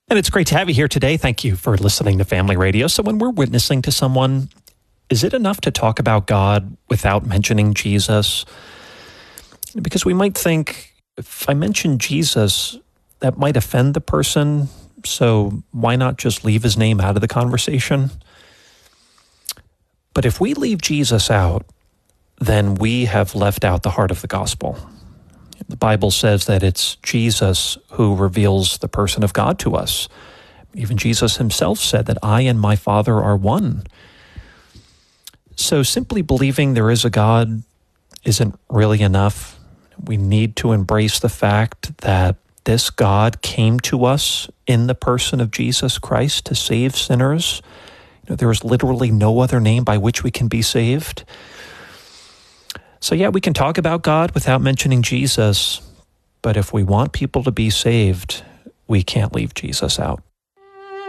And it's great to have you here today. Thank you for listening to Family Radio. So when we're witnessing to someone, is it enough to talk about God without mentioning Jesus? Because we might think, if I mention Jesus, that might offend the person, so why not just leave his name out of the conversation? But if we leave Jesus out, then we have left out the heart of the gospel. The Bible says that it's Jesus who reveals the person of God to us. Even Jesus himself said that I and my Father are one. So simply believing there is a God isn't really enough. We need to embrace the fact that this God came to us in the person of Jesus Christ to save sinners. There is literally no other name by which we can be saved. So yeah, we can talk about God without mentioning Jesus, but if we want people to be saved, we can't leave Jesus out.